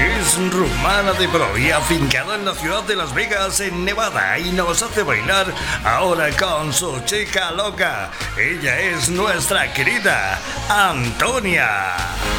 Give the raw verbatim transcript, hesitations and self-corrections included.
Es rumana de pro y afincada en la ciudad de Las Vegas, en Nevada, y nos hace bailar ahora con su chica loca. Ella es nuestra querida Antonia.